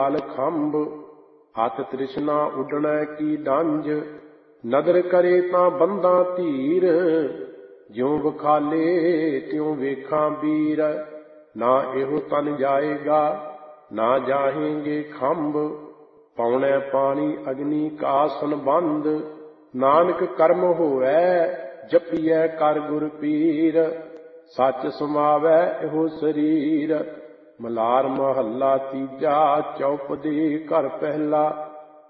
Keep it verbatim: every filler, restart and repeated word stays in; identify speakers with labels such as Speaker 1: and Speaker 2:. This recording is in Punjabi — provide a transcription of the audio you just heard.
Speaker 1: ਕਾਲ ਖੰਭ। ਹੱਥ ਤ੍ਰਿਸ਼ਨਾ ਉੱਡਣੈ ਕੀ ਡੰਜ, ਨਦਰ ਕਰੇ ਤਾਂ ਬੰਦਾ ਧੀਰ। ਜਿਉ ਵਖਾਲੇ ਤਿਉ ਵੇਖਾਂ ਵੀਰ, ਨਾ ਇਹੋ ਤਨ ਜਾਏਗਾ ਨਾ ਜਾਹੇਂਗੇ ਖੰਭ। ਪਾਉਣੈ ਪਾਣੀ ਅਗਨੀ ਕਾ ਸੰਬੰਧ, ਨਾਨਕ ਕਰਮ ਹੋਵੈ ਜਪੀਐ ਕਰ ਗੁਰ ਪੀਰ। ਸੱਚ ਸਮਾਵੈ ਇਹੋ ਸਰੀਰ। ਮਲਾਰ ਮਹੱਲਾ ਤੀਜਾ, ਚੌਪਦੀ ਘਰ ਪਹਿਲਾ।